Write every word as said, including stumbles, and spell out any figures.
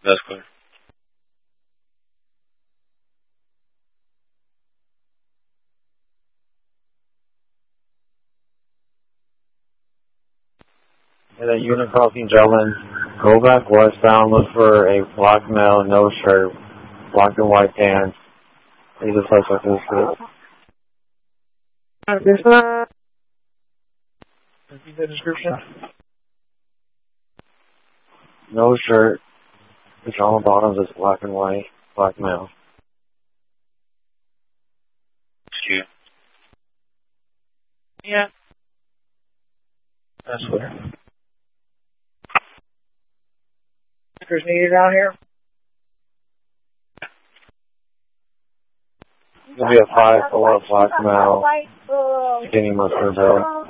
That's clear. And then unit crossing gentlemen, go back westbound, look for a black male, no shirt, black and white pants. He's a suspect in the street. Repeat the description. No shirt, pajama bottoms is black and white, black male. Excuse. Yeah. That's clear. Stickers needed out here? It'll be a five four black male, skinny muscular build.